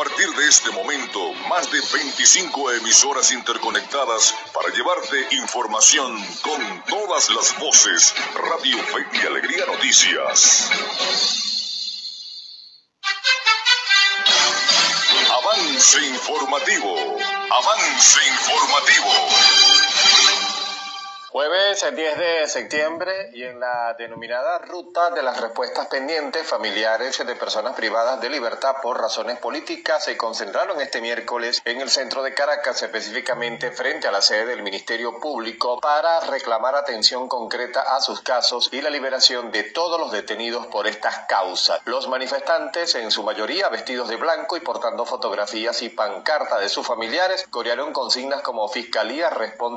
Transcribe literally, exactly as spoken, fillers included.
partir de este momento, más de veinticinco emisoras interconectadas para llevarte información con todas las voces. Radio Fe y Alegría Noticias. Avance informativo. Avance informativo. Jueves diez de septiembre y en la denominada ruta de las respuestas pendientes, familiares de personas privadas de libertad por razones políticas se concentraron este miércoles en el centro de Caracas, específicamente frente a la sede del Ministerio Público, para reclamar atención concreta a sus casos y la liberación de todos los detenidos por estas causas. Los manifestantes, en su mayoría vestidos de blanco y portando fotografías y pancartas de sus familiares, corearon consignas como Fiscalía responde